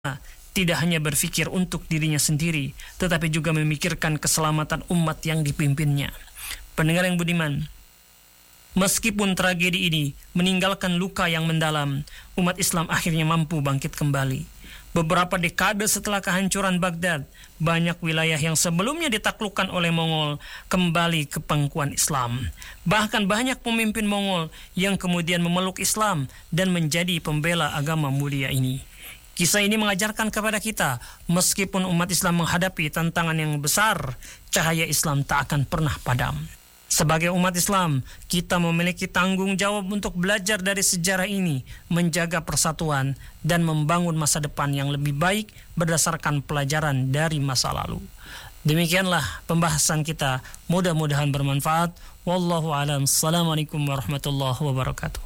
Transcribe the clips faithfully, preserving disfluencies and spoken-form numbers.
tidak hanya berpikir untuk dirinya sendiri, tetapi juga memikirkan keselamatan umat yang dipimpinnya. Pendengar yang budiman, meskipun tragedi ini meninggalkan luka yang mendalam, umat Islam akhirnya mampu bangkit kembali. Beberapa dekade setelah kehancuran Baghdad, banyak wilayah yang sebelumnya ditaklukkan oleh Mongol kembali ke pangkuan Islam. Bahkan banyak pemimpin Mongol yang kemudian memeluk Islam dan menjadi pembela agama mulia ini. Kisah ini mengajarkan kepada kita, meskipun umat Islam menghadapi tantangan yang besar, cahaya Islam tak akan pernah padam. Sebagai umat Islam, kita memiliki tanggung jawab untuk belajar dari sejarah ini, menjaga persatuan, dan membangun masa depan yang lebih baik berdasarkan pelajaran dari masa lalu. Demikianlah pembahasan kita, mudah-mudahan bermanfaat. Wallahu a'lam. Assalamualaikum warahmatullahi wabarakatuh.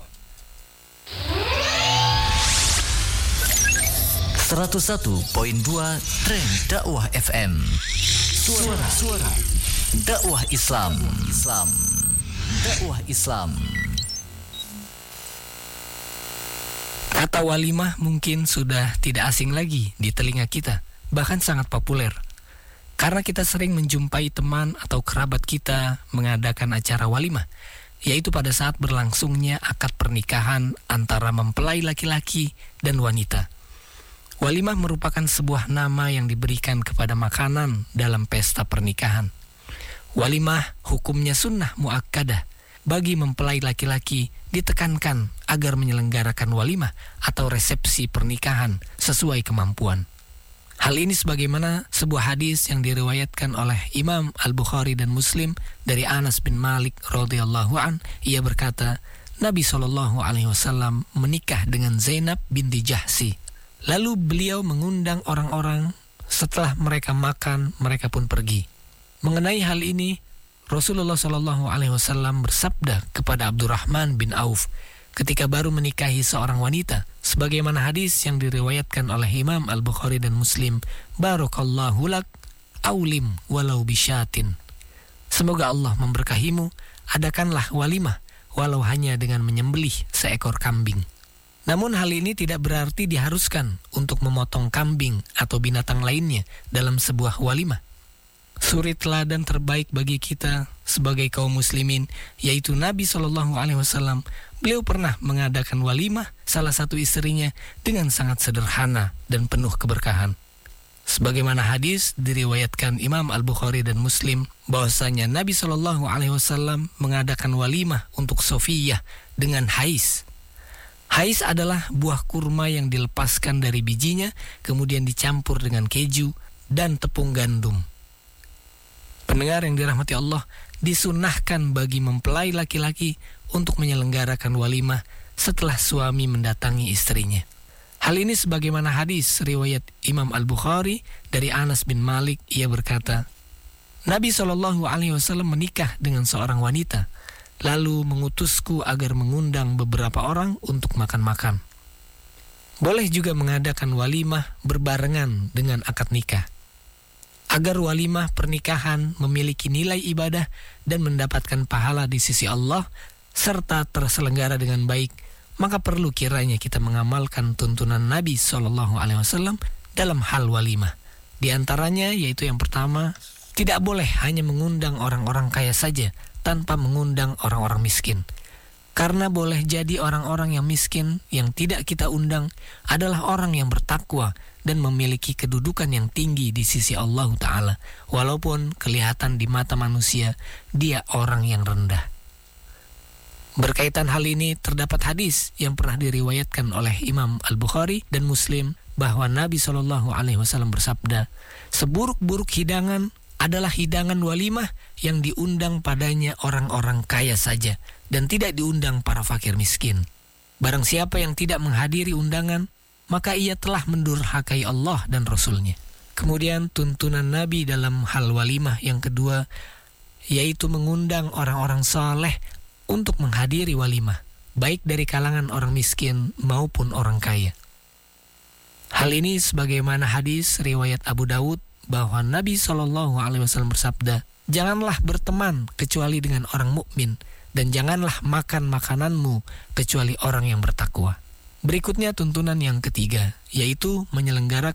seratus satu koma dua Trend Dakwah F M. Suara Suara Dakwah Islam. Islam. Dakwah Islam. Kata walimah mungkin sudah tidak asing lagi di telinga kita, bahkan sangat populer. Karena kita sering menjumpai teman atau kerabat kita mengadakan acara walimah, yaitu pada saat berlangsungnya akad pernikahan antara mempelai laki-laki dan wanita. Walimah merupakan sebuah nama yang diberikan kepada makanan dalam pesta pernikahan. Walimah hukumnya sunnah muakkadah. Bagi mempelai laki-laki ditekankan agar menyelenggarakan walimah atau resepsi pernikahan sesuai kemampuan. Hal ini sebagaimana sebuah hadis yang diriwayatkan oleh Imam Al-Bukhari dan Muslim dari Anas bin Malik radhiyallahu an. Ia berkata, Nabi shallallahu alaihi wasallam menikah dengan Zainab binti Jahsi. Lalu beliau mengundang orang-orang, setelah mereka makan, mereka pun pergi. Mengenai hal ini, Rasulullah shallallahu alaihi wasallam bersabda kepada Abdurrahman bin Auf ketika baru menikahi seorang wanita, sebagaimana hadis yang diriwayatkan oleh Imam Al-Bukhari dan Muslim, Barakallahu lak, aulim walau bisyatin. Semoga Allah memberkahimu, adakanlah walimah, walau hanya dengan menyembelih seekor kambing. Namun hal ini tidak berarti diharuskan untuk memotong kambing atau binatang lainnya dalam sebuah walimah. Suri teladan terbaik bagi kita sebagai kaum muslimin yaitu Nabi shallallahu alaihi wasallam. Beliau pernah mengadakan walimah salah satu istrinya dengan sangat sederhana dan penuh keberkahan. Sebagaimana hadis diriwayatkan Imam Al-Bukhari dan Muslim bahwasanya Nabi shallallahu alaihi wasallam mengadakan walimah untuk Sofiyah dengan hais. Hais adalah buah kurma yang dilepaskan dari bijinya, kemudian dicampur dengan keju dan tepung gandum. Pendengar yang dirahmati Allah, disunahkan bagi mempelai laki-laki untuk menyelenggarakan walimah setelah suami mendatangi istrinya. Hal ini sebagaimana hadis riwayat Imam Al-Bukhari dari Anas bin Malik, ia berkata, Nabi shallallahu alaihi wasallam menikah dengan seorang wanita, lalu mengutusku agar mengundang beberapa orang untuk makan-makan. Boleh juga mengadakan walimah berbarengan dengan akad nikah. Agar walimah pernikahan memiliki nilai ibadah dan mendapatkan pahala di sisi Allah, serta terselenggara dengan baik, maka perlu kiranya kita mengamalkan tuntunan Nabi shallallahu alaihi wasallam dalam hal walimah. Di antaranya yaitu yang pertama, tidak boleh hanya mengundang orang-orang kaya saja, tanpa mengundang orang-orang miskin. Karena boleh jadi orang-orang yang miskin yang tidak kita undang adalah orang yang bertakwa dan memiliki kedudukan yang tinggi di sisi Allah Ta'ala, walaupun kelihatan di mata manusia dia orang yang rendah. Berkaitan hal ini terdapat hadis yang pernah diriwayatkan oleh Imam Al-Bukhari dan Muslim bahwa Nabi shallallahu alaihi wasallam bersabda, seburuk-buruk hidangan adalah hidangan walimah yang diundang padanya orang-orang kaya saja dan tidak diundang para fakir miskin. Barang siapa yang tidak menghadiri undangan, maka ia telah mendurhakai Allah dan Rasul-Nya. Kemudian tuntunan Nabi dalam hal walimah yang kedua, yaitu mengundang orang-orang saleh untuk menghadiri walimah, baik dari kalangan orang miskin maupun orang kaya. Hal ini sebagaimana hadis riwayat Abu Dawud bahwa Nabi shallallahu alaihi wasallam bersabda, janganlah berteman kecuali dengan orang mukmin dan janganlah makan makananmu kecuali orang yang bertakwa. Berikutnya tuntunan yang ketiga, yaitu menyelenggarakan